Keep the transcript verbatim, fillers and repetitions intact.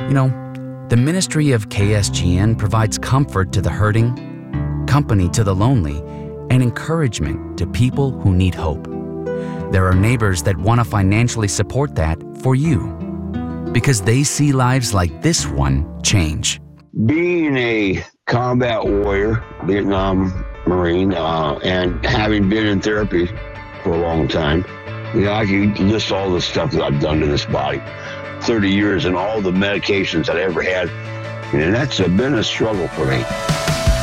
You know, the ministry of K S G N provides comfort to the hurting, company to the lonely, and encouragement to people who need hope. There are neighbors that want to financially support that for you because they see lives like this one change. Being a combat warrior, Vietnam Marine, uh, and having been in therapy for a long time, you know, I can list all the stuff that I've done to this body. thirty years and all the medications that I ever had. And that's been a struggle for me.